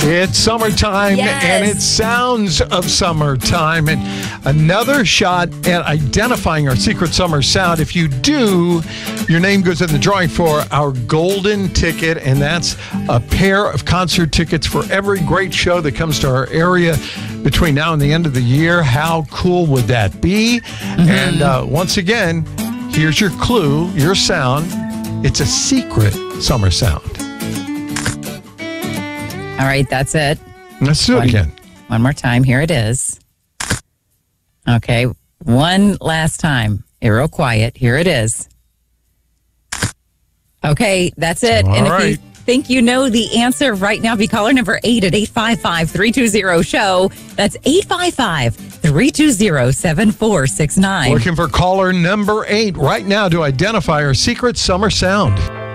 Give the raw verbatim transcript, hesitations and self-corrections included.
It's summertime, yes. and it sounds of summertime. And another shot at identifying our secret summer sound. If you do, your name goes in the drawing for our golden ticket, and that's a pair of concert tickets for every great show that comes to our area between now and the end of the year. How cool would that be? Mm-hmm. And uh, once again, here's your clue, your sound. It's a secret summer sound. All right, that's it. Let's do it one, again. One more time. Here it is. Okay, one last time. You're real quiet. Here it is. Okay, that's it. All and if right. you think you know the answer right now, be caller number eight at eight five five, three two zero, show. That's eight five five, three two zero, seven four six nine. Looking for caller number eight right now to identify our secret summer sound.